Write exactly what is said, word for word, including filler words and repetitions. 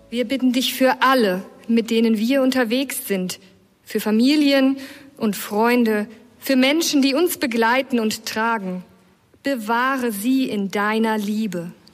Wir bitten dich für alle, mit denen wir unterwegs sind, für Familien und Freunde, für Menschen, die uns begleiten und tragen. Bewahre sie in deiner Liebe.